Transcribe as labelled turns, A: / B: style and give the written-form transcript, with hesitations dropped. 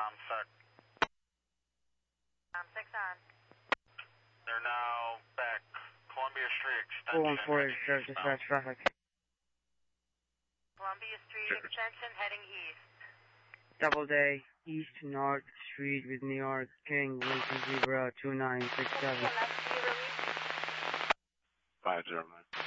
A: sec.
B: 6 on.
A: They're now back Columbia Street Extension.
C: 414 service dispatch traffic.
B: Columbia Street Extension heading east.
C: Doubleday, East North Street with New York, King, Lincoln Zebra 2967.
A: 5-0, man.